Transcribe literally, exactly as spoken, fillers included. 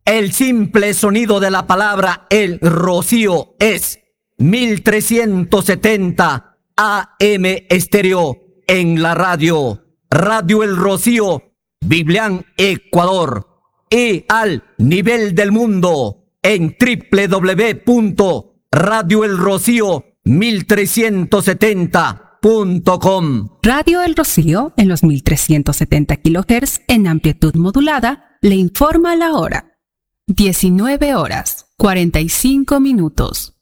El simple sonido de la palabra El Rocío es mil trescientos setenta A M Estéreo en la radio. Radio El Rocío, Biblián, Ecuador. Y al nivel del mundo en doble u doble u doble u punto radio el rocío mil trescientos setenta punto com. Radio El Rocío en los mil trescientos setenta kilohertz en amplitud modulada le informa la hora. diecinueve horas, cuarenta y cinco minutos.